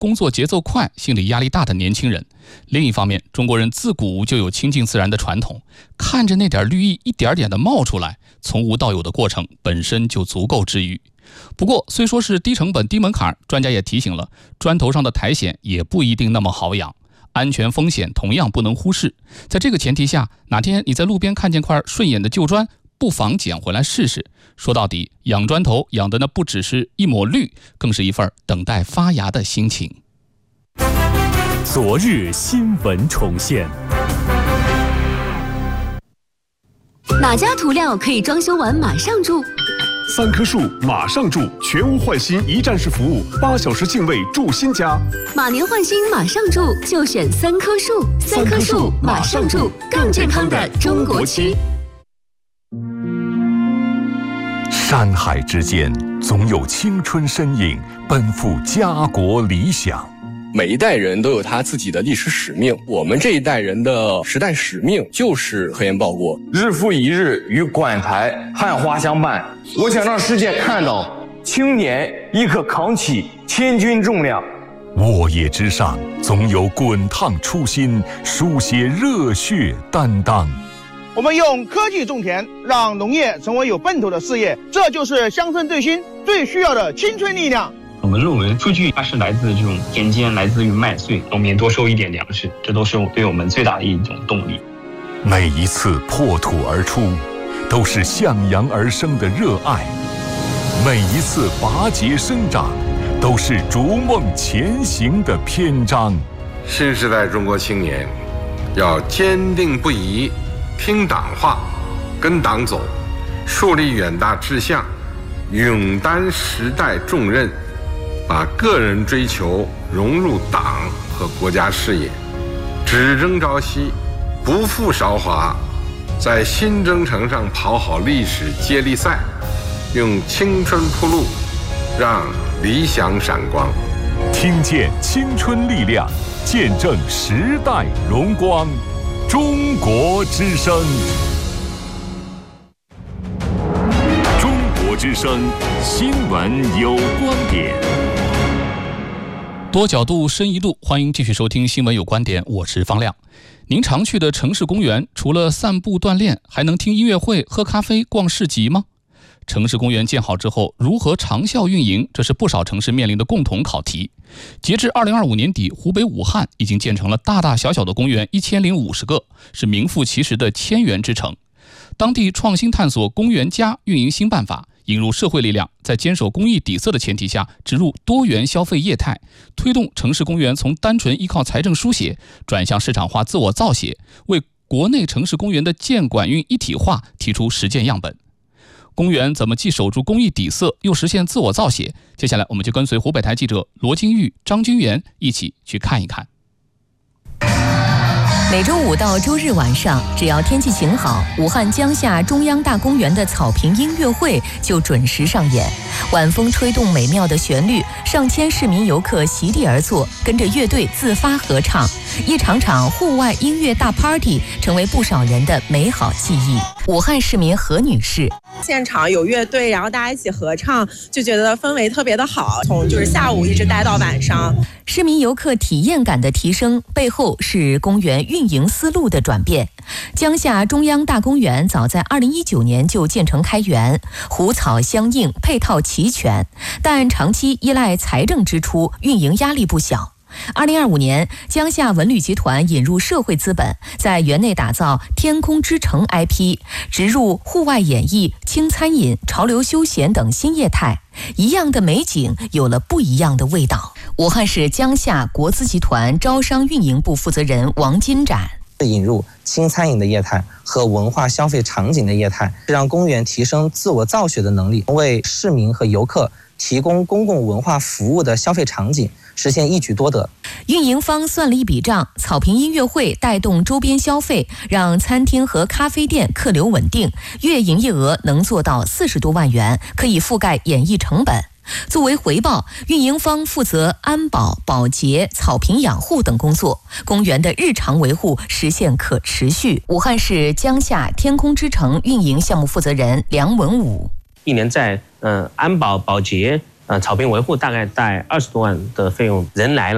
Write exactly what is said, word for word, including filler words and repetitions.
工作节奏快、心理压力大的年轻人。另一方面，中国人自古就有亲近自然的传统，看着那点绿意一点点的冒出来，从无到有的过程本身就足够治愈。不过，虽说是低成本、低门槛，专家也提醒了，砖头上的苔藓也不一定那么好养，安全风险同样不能忽视。在这个前提下，哪天你在路边看见块顺眼的旧砖，不妨捡回来试试。说到底，养砖头养的那不只是一抹绿，更是一份等待发芽的心情。 昨日新闻重现。 哪家涂料可以装修完马上住？ 三棵树马上住，全屋换新一站式服务，八小时净位住新家。 马年换新马上住，就选三棵树。三棵树马上住，更健康的中国漆。 山海之间，总有青春身影奔赴家国理想。 每一代人都有他自己的历史使命，我们这一代人的时代使命就是科研报国， 日复一日与馆台汉花相伴。我想让世界看到，青年亦可扛起千钧重量。 沃野之上，总有滚烫初心，书写热血担当。 我们用科技种田，让农业成为有奔头的事业，这就是乡村振兴最需要的青春力量。 我们论文数据它是来自这种田间，来自于麦穗，农民多收一点粮食，这都是对我们最大的一种动力。 每一次破土而出，都是向阳而生的热爱；每一次拔节生长，都是逐梦前行的篇章。 新时代中国青年要坚定不移，听党话，跟党走，树立远大志向，勇担时代重任，把个人追求融入党和国家事业，只争朝夕，不负韶华，在新征程上跑好历史接力赛，用青春铺路，让理想闪光。 听见青春力量，见证时代荣光。中国之声，中国之声，新闻有观点。 多角度，深一度，欢迎继续收听《新闻有观点》，我是方亮。您常去的城市公园，除了散步锻炼，还能听音乐会、喝咖啡、逛市集吗？城市公园建好之后，如何长效运营？这是不少城市面临的共同考题。截至二零二五年底，湖北武汉已经建成了大大小小的公园一千零五十个，是名副其实的千园之城。当地创新探索公园加运营新办法，引入社会力量，在坚守公益底色的前提下，植入多元消费业态，推动城市公园从单纯依靠财政书写转向市场化自我造血，为国内城市公园的建管运一体化提出实践样本。公园怎么既守住公益底色，又实现自我造血？接下来我们就跟随湖北台记者罗金玉、张君元一起去看一看。 每周五到周日晚上，只要天气晴好，武汉江夏中央大公园的草坪音乐会就准时上演。晚风吹动美妙的旋律，上千市民游客席地而坐，跟着乐队自发合唱，一场场户外音乐大 party 成为不少人的美好记忆。武汉市民何女士： 现场有乐队，然后大家一起合唱，就觉得氛围特别的好，从就是下午一直待到晚上。 市民游客体验感的提升，背后是公园运营思路的转变。江夏中央大公园早在二零一九年就建成开园，湖草相应，配套齐全，但长期依赖财政支出，运营压力不小。二零二五年，江夏文旅集团引入社会资本，在园内打造天空之城 I P， 植入户外演艺、轻餐饮、潮流休闲等新业态，一样的美景有了不一样的味道。武汉市江夏国资集团招商运营部负责人王金展： 引入轻餐饮的业态和文化消费场景的业态，让公园提升自我造血的能力，为市民和游客提供公共文化服务的消费场景，实现一举多得。 运营方算了一笔账，草坪音乐会带动周边消费，让餐厅和咖啡店客流稳定，月营业额能做到四十多万元，可以覆盖演艺成本。作为回报，运营方负责安保、保洁、草坪养护等工作，公园的日常维护实现可持续。武汉市江夏天空之城运营项目负责人梁文武： 一年在呃安保、保洁、呃草坪维护大概带二十多万的费用，人来了